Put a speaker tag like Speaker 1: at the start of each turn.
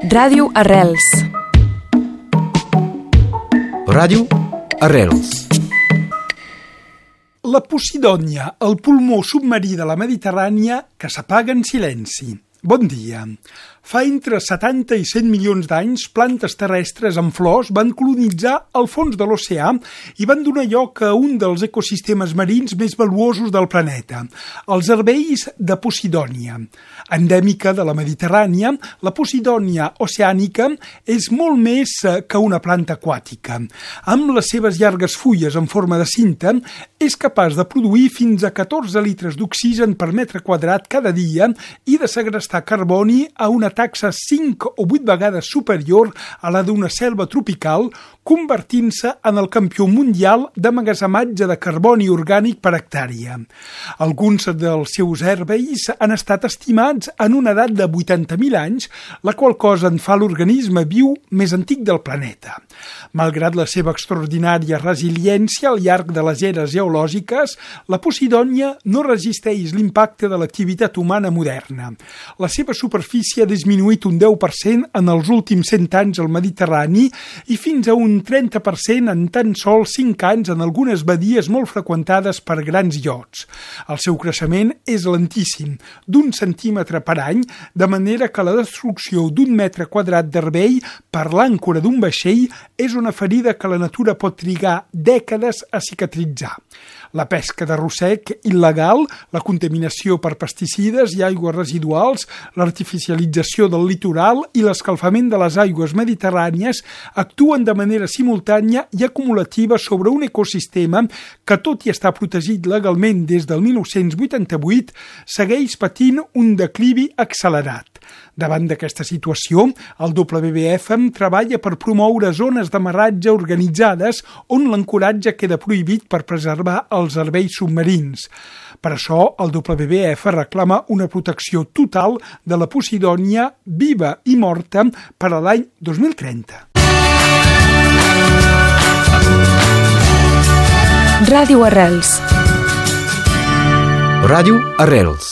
Speaker 1: Ràdio Arrels.
Speaker 2: Ràdio Arrels.
Speaker 3: La Posidònia, el pulmó submarí de la Mediterrània que s'apaga en silenci. Bon dia. Fa entre 70 i 100 milions d'anys, plantes terrestres amb flors van colonitzar el fons de l'oceà i van donar lloc a un dels ecosistemes marins més valuosos del planeta, els herbeis de Posidònia. Endèmica de la Mediterrània, la Posidònia oceànica és molt més que una planta aquàtica. Amb les seves llargues fulles en forma de cinta, és capaç de produir fins a 14 litres d'oxigen per metre quadrat cada dia i de segrestar carboni a una taxa 5 o 8 vegades superior a la d'una selva tropical, convertint-se en el campió mundial d'emmagatzematge de carboni orgànic per hectàrea. Alguns dels seus herbeis han estat estimats en una edat de 80.000 anys, la qual cosa en fa l'organisme viu més antic del planeta. Malgrat la seva extraordinària resiliència al llarg de les eres geològiques, la Posidònia no resisteix l'impacte de l'activitat humana moderna. La seva superfície ha disminuït un 10% en els últims 100 anys al Mediterrani i fins a un 30% en tan sols 5 anys en algunes badies molt freqüentades per grans iots. El seu creixement és lentíssim, d'1 centímetre per any, de manera que la destrucció d'1 metre quadrat d'herbei per l'àncora d'un vaixell és una ferida que la natura pot trigar dècades a cicatritzar. La pesca de rossec il·legal, la contaminació per pesticides i aigües residuals, l'artificialització del litoral i l'escalfament de les aigües mediterrànies actuen de manera simultània i acumulativa sobre un ecosistema que, tot i estar protegit legalment des del 1988, segueix patint un declivi accelerat. Davant d'aquesta situació, el WWF treballa per promoure zones d'amarratge organitzades on l'ancoratge queda prohibit per preservar els herbeis submarins. Per això, el WWF reclama una protecció total de la Posidònia viva i morta per a l'any 2030.
Speaker 1: Ràdio Arrels.
Speaker 2: Ràdio Arrels.